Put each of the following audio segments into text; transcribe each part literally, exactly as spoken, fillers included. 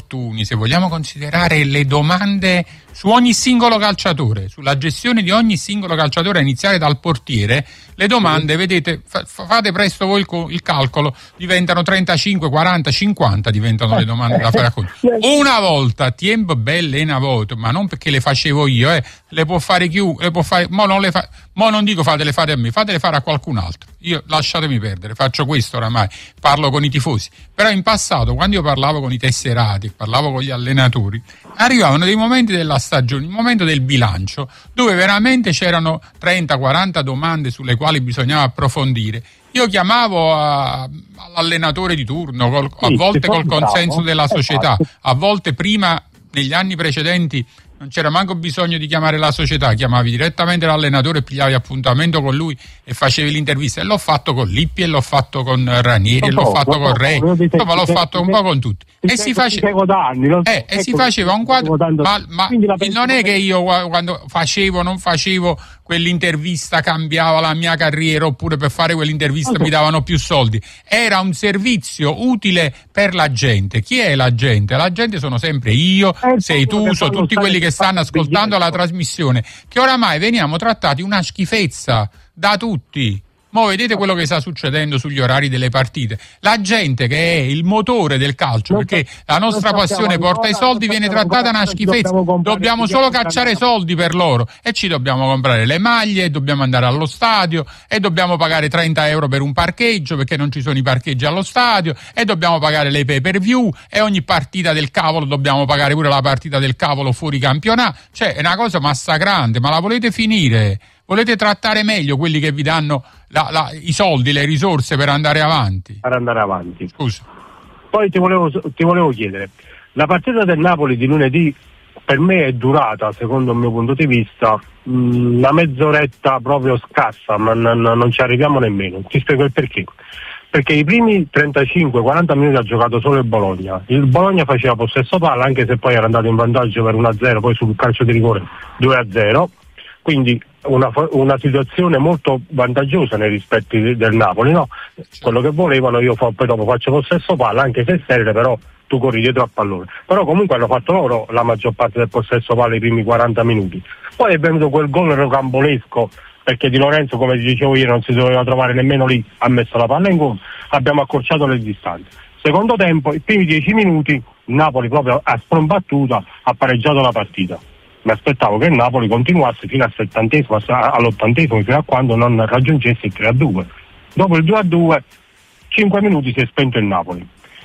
infortuni, se vogliamo considerare le domande su ogni singolo calciatore, sulla gestione di ogni singolo calciatore, a iniziare dal portiere, le domande, vedete, fa, fate presto voi il, il calcolo, diventano trentacinque, quaranta, cinquanta diventano le domande da fare a conto. Una volta, tempo belle una volta, ma non perché le facevo io, eh, le può fare chiunque, le può fare, mo non le fa, mo non dico fatele fare a me, fatele fare a qualcun altro. Io lasciatemi perdere, faccio questo oramai, parlo con i tifosi. Però in passato, quando io parlavo con i tesserati, parlavo con gli allenatori, arrivavano dei momenti della stagione, il momento del bilancio, dove veramente c'erano trenta quaranta domande sulle quali bisognava approfondire. Io chiamavo a, all'allenatore di turno, col, a volte col consenso della società, a volte prima, negli anni precedenti, non c'era manco bisogno di chiamare la società, chiamavi direttamente l'allenatore, pigliavi appuntamento con lui e facevi l'intervista. E l'ho fatto con Lippi, e l'ho fatto con Ranieri, e l'ho fatto con Re, insomma l'ho fatto un po' con tutti. E si faceva eh, e si faceva un quadro, ma, ma non è che io quando facevo, non facevo quell'intervista cambiava la mia carriera, oppure per fare quell'intervista mi davano più soldi. Era un servizio utile per la gente. Chi è la gente? La gente sono sempre io, sei tu, sono tutti quelli che stanno ascoltando la trasmissione, che oramai veniamo trattati una schifezza da tutti. Mo vedete quello che sta succedendo sugli orari delle partite. La gente che è il motore del calcio, perché la nostra passione porta i soldi, viene trattata una schifezza. Dobbiamo solo cacciare soldi per loro e ci dobbiamo comprare le maglie, dobbiamo andare allo stadio e dobbiamo pagare trenta euro per un parcheggio perché non ci sono i parcheggi allo stadio, e dobbiamo pagare le pay per view, e ogni partita del cavolo dobbiamo pagare pure la partita del cavolo fuori campionato. Cioè è una cosa massacrante, ma la volete finire? Volete trattare meglio quelli che vi danno la, la, i soldi, le risorse per andare avanti? Per andare avanti. Scusa. Poi ti volevo, ti volevo chiedere, la partita del Napoli di lunedì per me è durata, secondo il mio punto di vista, mh, una mezz'oretta proprio scassa, ma n- n- non ci arriviamo nemmeno. Ti spiego il perché. Perché i primi trentacinque quaranta minuti ha giocato solo il Bologna. Il Bologna faceva possesso palla, anche se poi era andato in vantaggio per uno a zero, poi sul calcio di rigore due a zero. Quindi una, una situazione molto vantaggiosa nei rispetti del Napoli, no? Quello che volevano, io fa, poi dopo faccio possesso palla, anche se è serio, però tu corri dietro a pallone. Però comunque hanno fatto loro la maggior parte del possesso palla i primi quaranta minuti. Poi è venuto quel gol rocambolesco, perché Di Lorenzo, come ti dicevo io, non si doveva trovare nemmeno lì, ha messo la palla in gol, abbiamo accorciato le distanze. Secondo tempo, i primi dieci minuti, il Napoli proprio a sprombattuta ha pareggiato la partita. Mi aspettavo che il Napoli continuasse fino al settantesimo, all'ottantesimo, fino a quando non raggiungesse il tre a due. Dopo il due a due, cinque minuti si è spento il Napoli.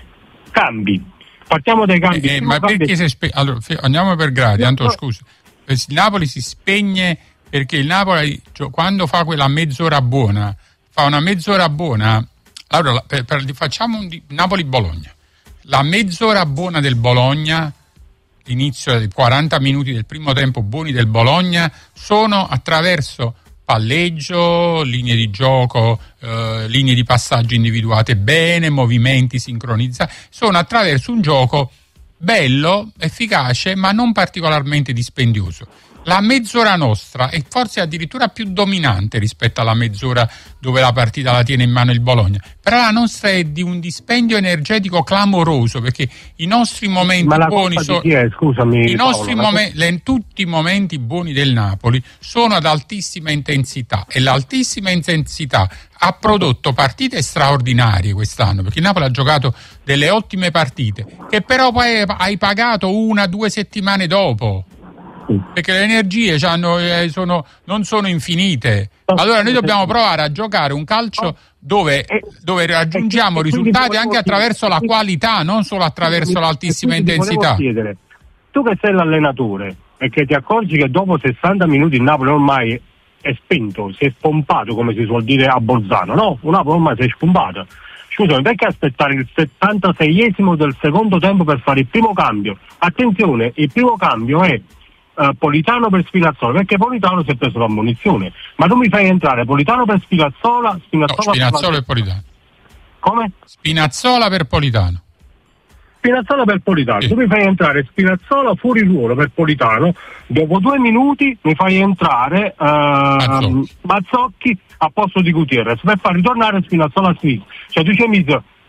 Cambi. Partiamo dai cambi. Eh, ma perché cambi... si spe... allora, andiamo per gradi, tanto no, scusa. Il Napoli si spegne perché il Napoli, cioè, quando fa quella mezz'ora buona, fa una mezz'ora buona. Allora, per, per, facciamo un Napoli-Bologna. La mezz'ora buona del Bologna, l'inizio dei quaranta minuti del primo tempo buoni del Bologna, sono attraverso palleggio, linee di gioco, eh, linee di passaggio individuate bene, movimenti sincronizzati, sono attraverso un gioco bello, efficace, ma non particolarmente dispendioso. La mezz'ora nostra è forse addirittura più dominante rispetto alla mezz'ora dove la partita la tiene in mano il Bologna, però la nostra è di un dispendio energetico clamoroso, perché i nostri momenti Ma la buoni sono scusami, i nostri Paolo, momenti, le, tutti i momenti buoni del Napoli sono ad altissima intensità, e l'altissima intensità ha prodotto partite straordinarie quest'anno, perché il Napoli ha giocato delle ottime partite che però poi hai pagato una due settimane dopo, perché le energie c'hanno, eh, sono, non sono infinite. Allora noi dobbiamo provare a giocare un calcio dove, dove raggiungiamo risultati anche attraverso la qualità, non solo attraverso l'altissima intensità. Chiedere, tu che sei l'allenatore e che ti accorgi che dopo sessanta minuti il Napoli ormai è spento, si è spompato, come si suol dire a Bolzano, no? Un Napoli ormai si è spompato. Scusami, perché aspettare il settantaseiesimo del secondo tempo per fare il primo cambio? Attenzione, il primo cambio è Uh, Politano per Spinazzola, perché Politano si è preso l'ammonizione, ma tu mi fai entrare Politano per Spinazzola, Spinazzola, no, Spinazzola per Politano. Come? Spinazzola per Politano. Spinazzola per Politano, sì. Tu mi fai entrare Spinazzola fuori ruolo per Politano, dopo due minuti mi fai entrare uh, Mazzocchi. Mazzocchi a posto di Gutierrez per far ritornare Spinazzola a sinistra. Cioè tu ci hai messo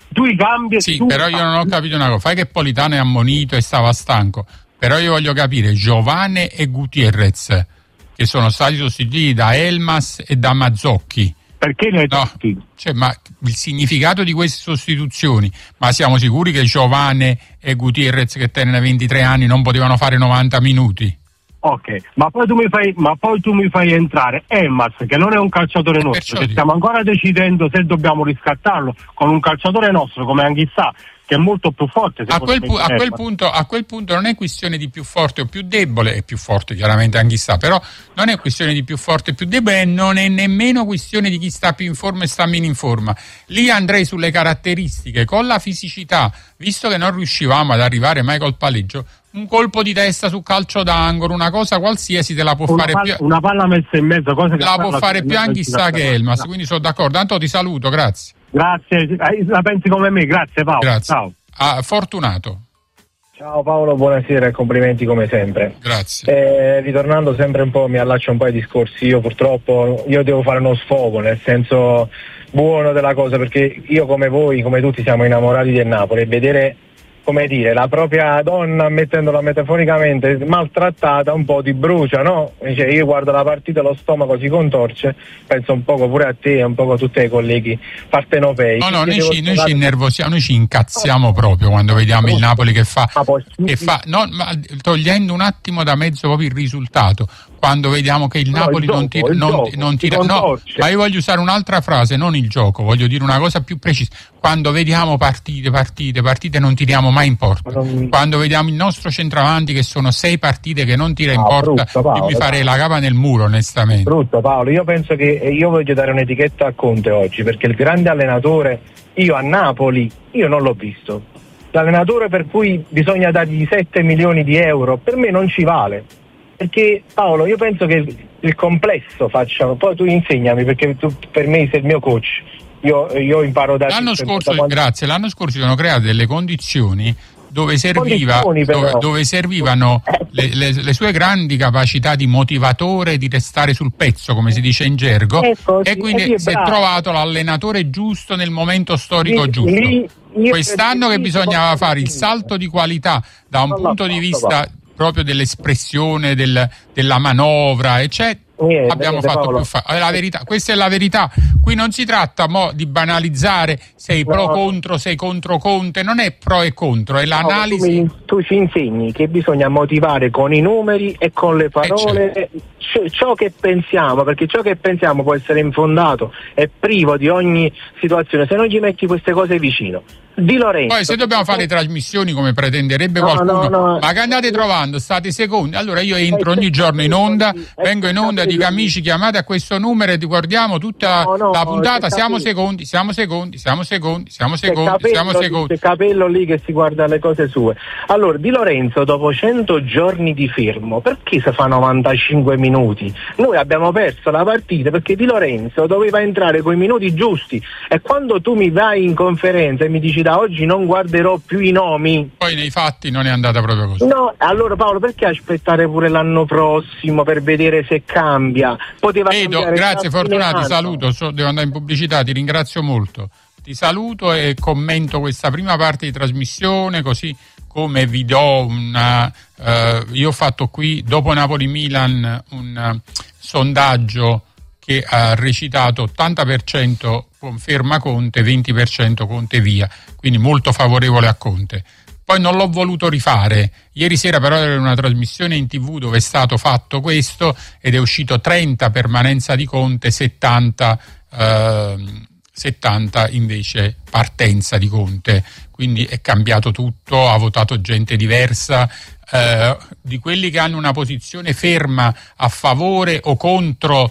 tu i cambi. Sì, tu però io non ho capito una cosa. Fai che Politano è ammonito e stava stanco, però io voglio capire Giovane e Gutierrez, che sono stati sostituiti da Elmas e da Mazzocchi. Perché ne hai no, tutti? Cioè, ma il significato di queste sostituzioni, ma siamo sicuri che Giovane e Gutierrez, che tengono ventitré anni, non potevano fare novanta minuti? Ok, ma poi tu mi fai, ma poi tu mi fai entrare Elmas, che non è un calciatore nostro, che stiamo ancora decidendo se dobbiamo riscattarlo con un calciatore nostro come Anghissà, che è molto più forte. A quel, pu- a, quel punto, a quel punto non è questione di più forte o più debole, è più forte chiaramente Anghissà, però non è questione di più forte o più debole, e non è nemmeno questione di chi sta più in forma e sta meno in forma. Lì andrei sulle caratteristiche, con la fisicità, visto che non riuscivamo ad arrivare mai col palleggio, un colpo di testa su calcio d'angolo, una cosa qualsiasi te la può una fare palla, più. Una palla messa in mezzo, cosa che la può fare più Anghissà che Elmas, quindi sono d'accordo. Tanto ti saluto, grazie. Grazie, la pensi come me, grazie Paolo. Grazie. Ciao. Ah, Fortunato. Ciao Paolo, buonasera e complimenti come sempre. Grazie. Eh, ritornando sempre un po', mi allaccio un po' ai discorsi, io purtroppo io devo fare uno sfogo, nel senso buono della cosa, perché io come voi, come tutti siamo innamorati del Napoli, e vedere, come dire, la propria donna, mettendola metaforicamente, maltrattata un po' ti brucia, no? Cioè, io guardo la partita, lo stomaco si contorce, penso un poco pure a te e un po' a tutti i colleghi partenopei. No, no, noi ci, noi ci innervosiamo, noi ci incazziamo proprio quando vediamo il Napoli che fa, che fa no, ma togliendo un attimo da mezzo proprio il risultato, quando vediamo che il no, Napoli il non gioco, tira, non, gioco, non tira no, ma io voglio usare un'altra frase, non il gioco, voglio dire una cosa più precisa. Quando vediamo partite, partite, partite, non tiriamo mai in porta. Non... Quando vediamo il nostro centravanti che sono sei partite che non tira in ah, porta, brutto, Paolo, io mi farei la capa nel muro, onestamente. Brutto Paolo, io penso che io voglio dare un'etichetta a Conte oggi, perché il grande allenatore, io a Napoli, io non l'ho visto. L'allenatore per cui bisogna dargli sette milioni di euro, per me non ci vale. Perché Paolo, io penso che il complesso faccia, poi tu insegnami, perché tu per me sei il mio coach. Io, io imparo da l'anno scorso, da grazie, l'anno scorso sono create delle condizioni dove serviva dove, dove servivano le, le, le sue grandi capacità di motivatore, di restare sul pezzo, come si dice in gergo, ecco, e quindi è si è trovato l'allenatore giusto nel momento storico lì, giusto. Lì, Quest'anno che bisognava fare il salto di qualità da un punto di vista proprio dell'espressione del, della manovra, eccetera. Niente, abbiamo niente, fatto Paolo. più fa- è la verità, questa è la verità. Qui non si tratta mo di banalizzare sei no. pro contro, sei contro Conte, non è pro e contro, è l'analisi. No, tu, mi, tu ci insegni che bisogna motivare con i numeri e con le parole eh certo. ciò che pensiamo, perché ciò che pensiamo può essere infondato e privo di ogni situazione se non gli metti queste cose vicino. Di Lorenzo. Poi se dobbiamo fare trasmissioni come pretenderebbe no, qualcuno, no, no. ma che andate trovando? State secondi? Allora io entro ogni giorno in onda, vengo in onda, dico amici chiamate a questo numero e ricordiamo tutta no, no, la puntata, siamo secondi, siamo secondi, siamo secondi, siamo secondi, capello, siamo secondi. C'è Capello lì che si guarda le cose sue. Allora Di Lorenzo dopo cento giorni di fermo, perché si fa novantacinque minuti? Noi abbiamo perso la partita perché Di Lorenzo doveva entrare con i minuti giusti, e quando tu mi vai in conferenza e mi dici da oggi non guarderò più i nomi, poi nei fatti non è andata proprio così. No, allora Paolo, perché aspettare pure l'anno prossimo per vedere se cambia? Poteva Vedo, grazie Fortunato, ti saluto, so, devo andare in pubblicità, ti ringrazio molto. Ti saluto e commento questa prima parte di trasmissione, così come vi do una eh, io ho fatto qui dopo Napoli-Milan un uh, sondaggio che ha recitato ottanta per cento conferma Conte, venti per cento Conte via, quindi molto favorevole a Conte. Poi non l'ho voluto rifare, ieri sera però era una trasmissione in tv dove è stato fatto questo ed è uscito trenta permanenza di Conte, settanta, eh, settanta invece partenza di Conte, quindi è cambiato tutto, ha votato gente diversa. Eh, di quelli che hanno una posizione ferma a favore o contro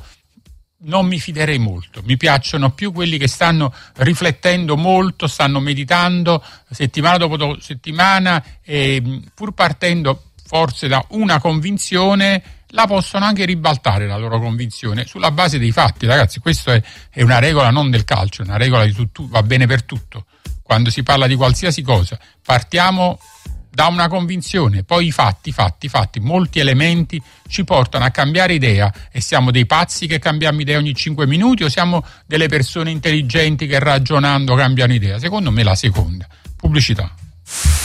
non mi fiderei molto, mi piacciono più quelli che stanno riflettendo molto, stanno meditando settimana dopo settimana e pur partendo forse da una convinzione la possono anche ribaltare la loro convinzione sulla base dei fatti. Ragazzi, questa è, è una regola non del calcio, è una regola di tutto, va bene per tutto. Quando si parla di qualsiasi cosa partiamo da una convinzione, poi i fatti, fatti, fatti, molti elementi ci portano a cambiare idea, e siamo dei pazzi che cambiamo idea ogni cinque minuti o siamo delle persone intelligenti che ragionando cambiano idea? Secondo me la seconda. Pubblicità.